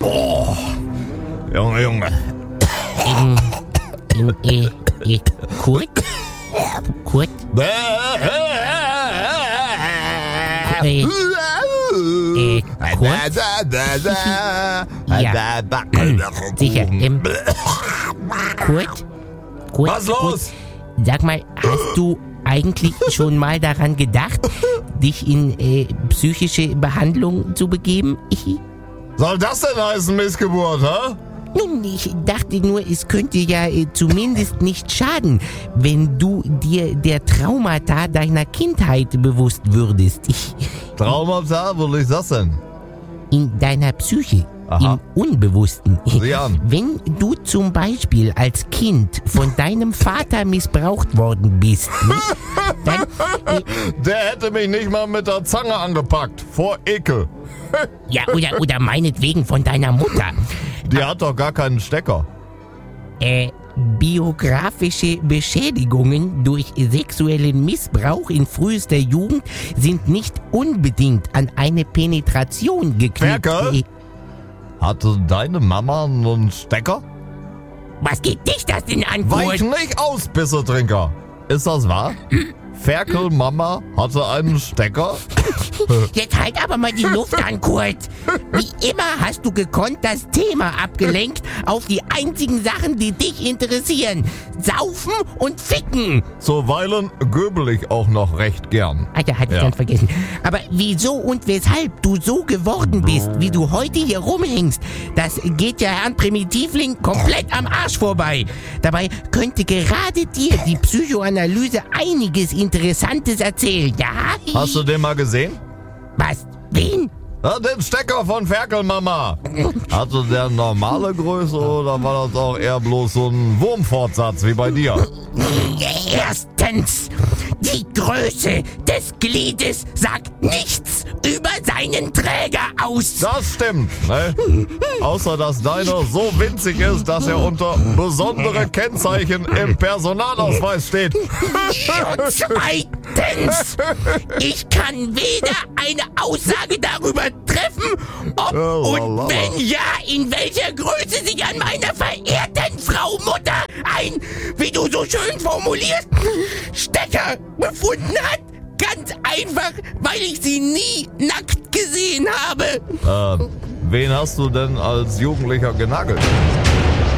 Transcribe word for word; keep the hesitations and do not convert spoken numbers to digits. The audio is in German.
Oh, Junge, Junge. Ähm, ähm, äh, äh, Kurt? Kurt? Äh, äh, Kurt? Ja, sicher. Ähm, Kurt? Kurt? Was los? Kurt, sag mal, hast du eigentlich schon mal daran gedacht, dich in äh, psychische Behandlung zu begeben? Soll das denn heißen, Missgeburt, hä? Nun, ich dachte nur, es könnte ja äh, zumindest nicht schaden, wenn du dir der Traumata deiner Kindheit bewusst würdest. Ich, Traumata, wo ist das denn? in deiner Psyche, Aha. im Unbewussten. Sieh an. Wenn du zum Beispiel als Kind von deinem Vater missbraucht worden bist, ne, dann... Äh, Der hätte mich nicht mal mit der Zange angepackt, vor Ekel. ja, oder, oder meinetwegen von deiner Mutter. Die hat doch gar keinen Stecker. Äh, biografische Beschädigungen durch sexuellen Missbrauch in frühester Jugend sind nicht unbedingt an eine Penetration geknüpft. Ferkel? Hatte deine Mama einen Stecker? Was geht dich das denn an, Weich Kurt? nicht aus, Bissetrinker. Ist das wahr? Ferkel Mama hatte einen Stecker? Jetzt halt aber mal die Luft an, Kurt. Wie immer hast du gekonnt das Thema abgelenkt auf die einzigen Sachen, die dich interessieren. Saufen und Ficken. Zuweilen göbel ich auch noch recht gern. Alter, hatte ich Ja. ganz vergessen. Aber wieso und weshalb du so geworden bist, wie du heute hier rumhängst, das geht ja Herrn Primitivling komplett am Arsch vorbei. Dabei könnte gerade dir die Psychoanalyse einiges Interessantes erzählen, ja? Hast du den mal gesehen? Was? Wen? Ja, den Stecker von Ferkel Mama. Hatte der normale Größe oder war das auch eher bloß so ein Wurmfortsatz wie bei dir? Erstens, die Größe des Gliedes sagt nichts über seinen Träger aus. Das stimmt, ne? Außer dass deiner so winzig ist, dass er unter besondere Kennzeichen im Personalausweis steht. Und zweitens, ich kann weder eine Aussage darüber treffen, ob Oh, und lala. wenn ja, in welcher Größe sich an meiner verehrten Frau Mutter ein, wie du so schön formulierst, Stecker befunden hat. Ganz einfach, weil ich sie nie nackt gesehen habe. Ähm, wen hast du denn als Jugendlicher genagelt?